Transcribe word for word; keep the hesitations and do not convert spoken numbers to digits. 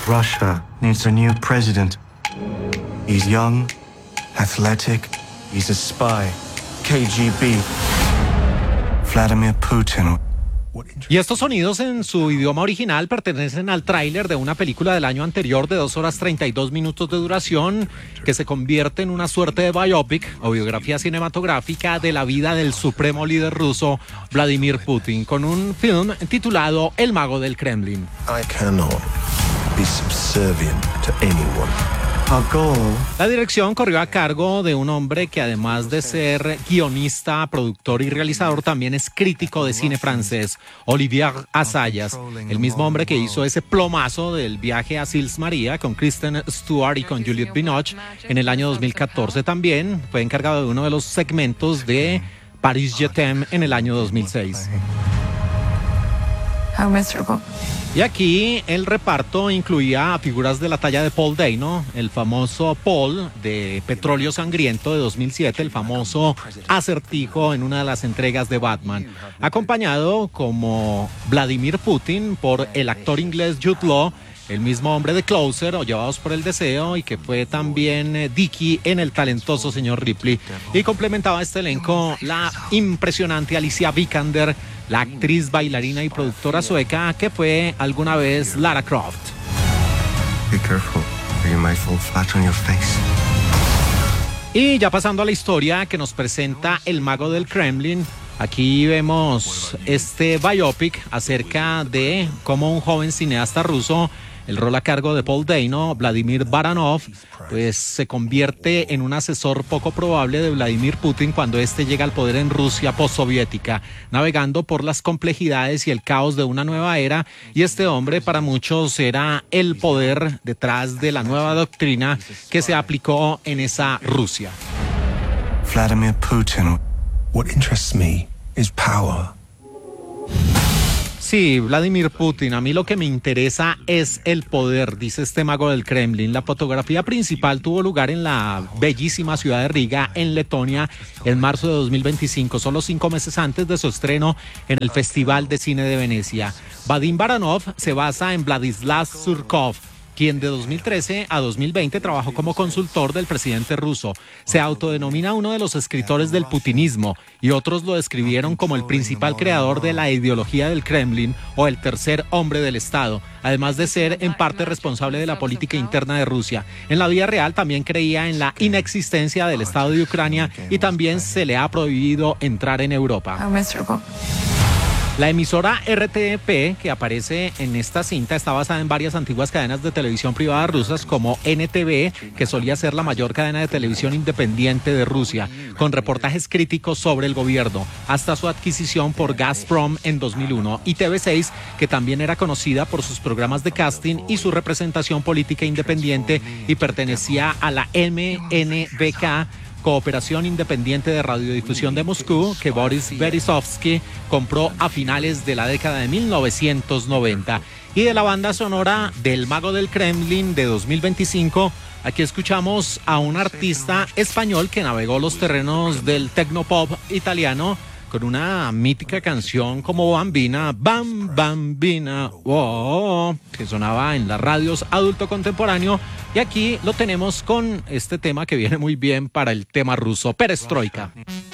Russia needs a new president. He's young, athletic, he's a spy. K G B. Vladimir Putin. Y estos sonidos en su idioma original pertenecen al tráiler de una película del año anterior de dos horas treinta y dos minutos de duración que se convierte en una suerte de biopic o biografía cinematográfica de la vida del supremo líder ruso Vladimir Putin, con un film titulado El Mago del Kremlin. I cannot be subservient to anyone. La dirección corrió a cargo de un hombre que, además de ser guionista, productor y realizador, también es crítico de cine francés, Olivier Assayas, el mismo hombre que hizo ese plomazo del viaje a Sils Maria con Kristen Stewart y con Juliette Binoche en el año dos mil catorce. También fue encargado de uno de los segmentos de Paris Je t'aime en el año dos mil seis. How miserable. Y aquí el reparto incluía a figuras de la talla de Paul Dano, el famoso Paul de Petróleo Sangriento de dos mil siete, el famoso Acertijo en una de las entregas de Batman, acompañado como Vladimir Putin por el actor inglés Jude Law, el mismo hombre de Closer o Llevados por el Deseo, y que fue también eh, Dickie en El talentoso señor Ripley. Y complementaba este elenco la impresionante Alicia Vikander, la actriz, bailarina y productora sueca que fue alguna vez Lara Croft. Be careful, or you might fall flat on your face. Y ya pasando a la historia que nos presenta El Mago del Kremlin, aquí vemos este biopic acerca de cómo un joven cineasta ruso, el rol a cargo de Paul Dano, Vladimir Baranov, pues se convierte en un asesor poco probable de Vladimir Putin cuando éste llega al poder en Rusia postsoviética, navegando por las complejidades y el caos de una nueva era. Y este hombre para muchos era el poder detrás de la nueva doctrina que se aplicó en esa Rusia. Vladimir Putin. What interests me is power. Sí, Vladimir Putin, a mí lo que me interesa es el poder, dice este mago del Kremlin. La fotografía principal tuvo lugar en la bellísima ciudad de Riga, en Letonia, en marzo de dos mil veinticinco, solo cinco meses antes de su estreno en el Festival de Cine de Venecia. Vadim Baranov se basa en Vladislav Surkov, quien de dos mil trece a dos mil veinte trabajó como consultor del presidente ruso. Se autodenomina uno de los escritores del putinismo y otros lo describieron como el principal creador de la ideología del Kremlin o el tercer hombre del Estado, además de ser en parte responsable de la política interna de Rusia. En la vida real también creía en la inexistencia del Estado de Ucrania y también se le ha prohibido entrar en Europa. How miserable. La emisora R T P que aparece en esta cinta está basada en varias antiguas cadenas de televisión privadas rusas como N T V, que solía ser la mayor cadena de televisión independiente de Rusia, con reportajes críticos sobre el gobierno, hasta su adquisición por Gazprom en dos mil uno, y T V seis, que también era conocida por sus programas de casting y su representación política independiente y pertenecía a la M N B K, Cooperación Independiente de Radiodifusión de Moscú, que Boris Berezovsky compró a finales de la década de mil novecientos noventa. Y de la banda sonora del Mago del Kremlin de dos mil veinticinco, aquí escuchamos a un artista español que navegó los terrenos del tecnopop italiano con una mítica canción como Bambina, Bam Bambina, oh, que sonaba en las radios adulto contemporáneo. Y aquí lo tenemos con este tema que viene muy bien para el tema ruso, Perestroika.